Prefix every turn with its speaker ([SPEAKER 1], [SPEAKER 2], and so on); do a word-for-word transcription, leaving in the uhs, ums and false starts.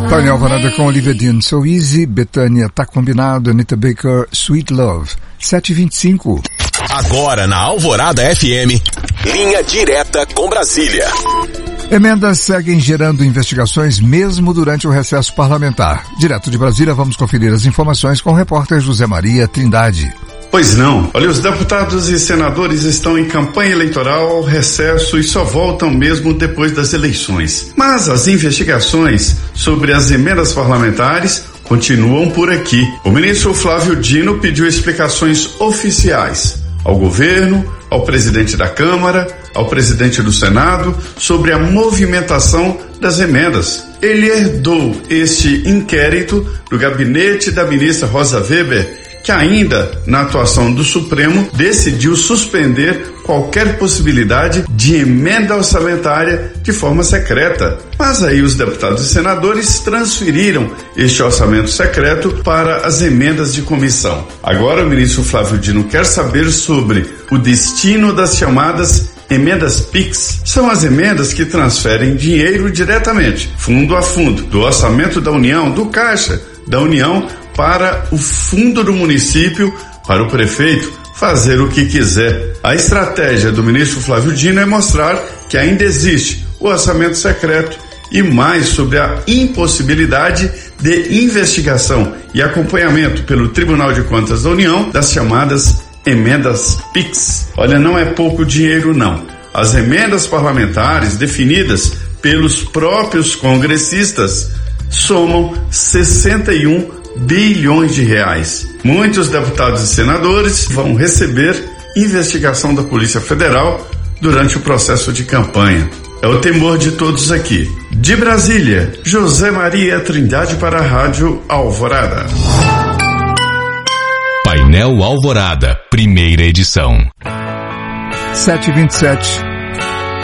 [SPEAKER 1] Tânia Alvorada com Olivia Dean, So Easy, Betânia, Tá Combinado, Anita Baker, Sweet Love, sete e vinte e cinco.
[SPEAKER 2] Agora na Alvorada F M, linha direta com Brasília.
[SPEAKER 1] Emendas seguem gerando investigações mesmo durante o recesso parlamentar. Direto de Brasília, vamos conferir as informações com o repórter José Maria Trindade.
[SPEAKER 3] Pois não. Olha, os deputados e senadores estão em campanha eleitoral, recesso e só voltam mesmo depois das eleições. Mas as investigações sobre as emendas parlamentares continuam por aqui. O ministro Flávio Dino pediu explicações oficiais ao governo, ao presidente da Câmara, ao presidente do Senado sobre a movimentação das emendas. Ele herdou este inquérito do gabinete da ministra Rosa Weber, que ainda, na atuação do Supremo, decidiu suspender qualquer possibilidade de emenda orçamentária de forma secreta. Mas aí os deputados e senadores transferiram este orçamento secreto para as emendas de comissão. Agora o ministro Flávio Dino quer saber sobre o destino das chamadas emendas Pix. São as emendas que transferem dinheiro diretamente, fundo a fundo, do orçamento da União, do Caixa da União, para o fundo do município, para o prefeito fazer o que quiser. A estratégia do ministro Flávio Dino é mostrar que ainda existe o orçamento secreto e mais sobre a impossibilidade de investigação e acompanhamento pelo Tribunal de Contas da União das chamadas emendas Pix. Olha, não é pouco dinheiro não. As emendas parlamentares definidas pelos próprios congressistas somam sessenta e um bilhões de reais. Muitos deputados e senadores vão receber investigação da Polícia Federal durante o processo de campanha. É o temor de todos aqui. De Brasília, José Maria Trindade para a Rádio Alvorada.
[SPEAKER 2] Painel Alvorada, primeira edição.
[SPEAKER 1] sete e vinte e sete.